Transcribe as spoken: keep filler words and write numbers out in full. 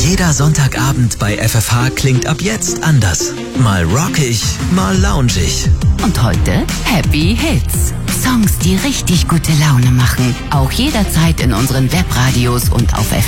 Jeder Sonntagabend bei F F H klingt ab jetzt anders. Mal rockig, mal loungig. Und heute Happy Hits. Songs, die richtig gute Laune machen. Auch jederzeit in unseren Webradios und auf F